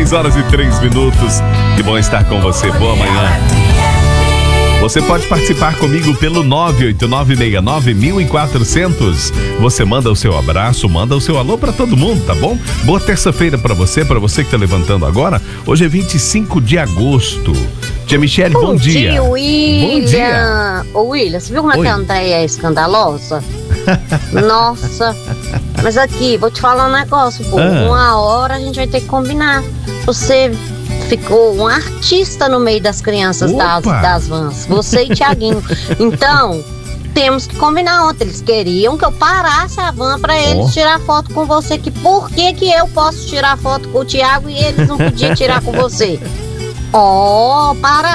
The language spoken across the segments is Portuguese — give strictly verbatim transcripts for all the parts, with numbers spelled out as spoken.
seis horas e três minutos. Que bom estar com você. Boa manhã. Você pode participar comigo pelo nove oito nove seis nove um quatro zero zero. Você manda o seu abraço, manda o seu alô pra todo mundo, tá bom? Boa terça-feira pra você, pra você que tá levantando agora. Hoje é vinte e cinco de agosto. Tia Michele, bom, bom dia. dia. William. Bom dia. Ô, William, você viu como é que a Andréia é escandalosa? Nossa. Mas aqui, vou te falar um negócio, pô. Ah. Uma hora a gente vai ter que combinar. Você ficou um artista no meio das crianças das, das vans. Você e Thiaguinho. Então, temos que combinar ontem. Eles queriam que eu parasse a van pra eles oh. tirar foto com você. Que por que que eu posso tirar foto com o Thiago e eles não podiam tirar com você? Oh,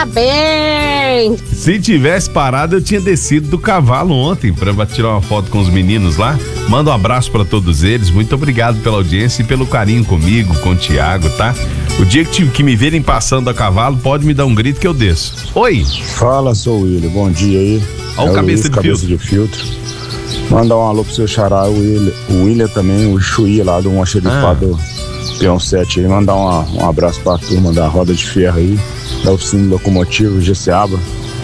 parabéns! Se tivesse parado, eu tinha descido do cavalo ontem pra tirar uma foto com os meninos lá. Manda um abraço pra todos eles. Muito obrigado pela audiência e pelo carinho comigo, com o Thiago, tá? O dia que, que me verem passando a cavalo, pode me dar um grito que eu desço. Oi! Fala, sou o William. Bom dia aí. Olha o cabeça, de, cabeça filtro. de filtro. Mandar um alô pro seu xará, o William, o William também, o Chuí lá do Mocherifado. Ah. Peão sete aí, mandar uma, um abraço pra turma da Roda de Ferro aí, da oficina locomotivo, Geceaba.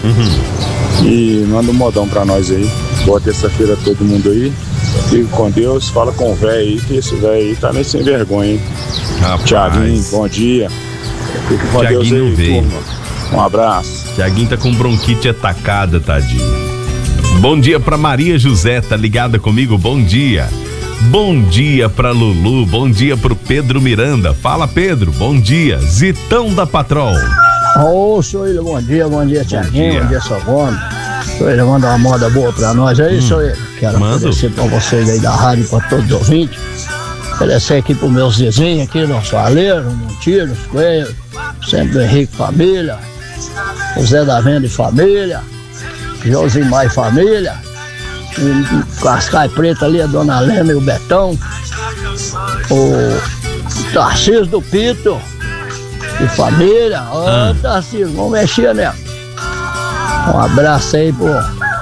Uhum. E manda um modão pra nós aí. Boa terça-feira a todo mundo aí. Fique com Deus, fala com o velho aí, que esse velho aí tá meio sem vergonha, hein? Thiaguinho, bom dia. Fique com Deus aí, veio. Turma. Um abraço. Thiaguinho tá com bronquite atacada, tadinho. Bom dia pra Maria José, tá ligada comigo? Bom dia. Bom dia pra Lulu, bom dia pro Pedro Miranda. Fala, Pedro, bom dia. Zitão da Patrol. Ô, oh, senhor William, bom dia, bom dia, Thiaguinho, bom dia, Salvando. Senhor William, manda uma moda boa pra nós aí, hum, senhor William. Quero mando. Agradecer pra vocês aí da rádio, pra todos os ouvintes. Agradecer aqui pros meus vizinhos aqui, nosso Aleiro, Montilho, Coelho, sempre do Henrique Família, o Zé da Venda e Família, Josimar e Família. O Cascai Preto ali, a Dona Lema e o Betão, o Tarcísio do Pito e família. Ô, ah. Tarcísio, vamos mexer, né? Um abraço aí pro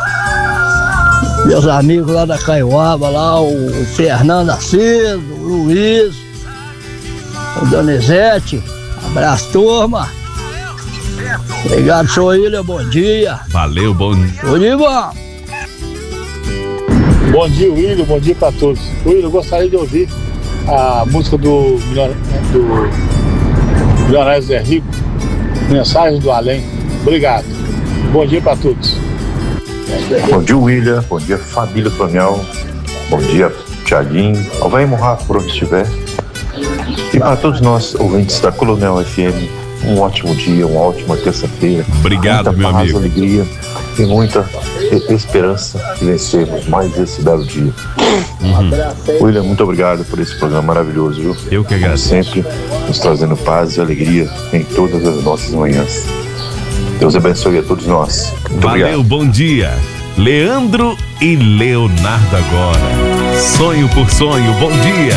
meus amigos lá da Caiuaba, lá, o Fernando Assis, o Luiz, o Donizete. Abraço, turma. Obrigado, senhor William, bom dia. Valeu, bom dia. Tudo de bom. Bom dia, William, bom dia para todos. William, eu gostaria de ouvir a música do, do Milionário Zé Rico, Mensagem do Além. Obrigado. Bom dia para todos. Bom dia, William. Bom dia, família Tonhão. Bom dia, Thiaguinho. Vai morrer por onde estiver. E para todos nós, ouvintes da Coronel F M, um ótimo dia, uma ótima terça-feira. Obrigado, muita meu paz, amigo. Alegria e muita esperança de vencermos mais esse belo dia. Uhum. William, muito obrigado por esse programa maravilhoso, viu? Eu que agradeço. Como sempre, nos trazendo paz e alegria em todas as nossas manhãs. Deus abençoe a todos nós. Muito Valeu, obrigado. Bom dia. Leandro e Leonardo agora. Sonho por sonho, bom dia.